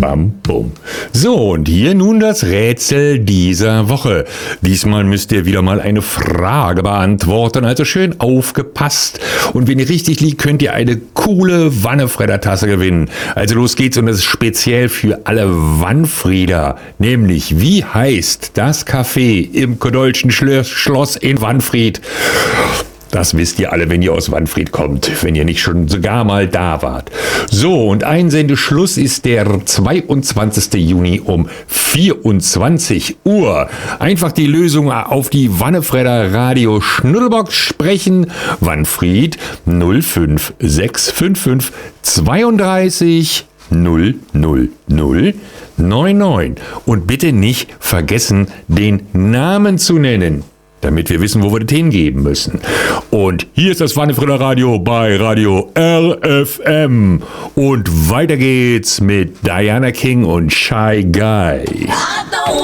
bam, bum. So, und hier nun das Rätsel dieser Woche. Diesmal müsst ihr wieder mal eine Frage beantworten, also schön aufgepasst. Und wenn ihr richtig liegt, könnt ihr eine coole Wannefredder-Tasse gewinnen. Also los geht's, und das ist speziell für alle Wanfrieder. Nämlich, wie heißt das Café im Kodolschen Schloss in Wanfried? Das wisst ihr alle, wenn ihr aus Wanfried kommt, wenn ihr nicht schon sogar mal da wart. So, und Einsendeschluss ist der 22. Juni um 24 Uhr. Einfach die Lösung auf die Wannefredder Radio Schnuddelbox sprechen. Wanfried 05655 32 00099. Und bitte nicht vergessen, den Namen zu nennen, damit wir wissen, wo wir das hingeben müssen. Und hier ist das Wannefredder Radio bei Radio RFM. Und weiter geht's mit Diana King und Shy Guy.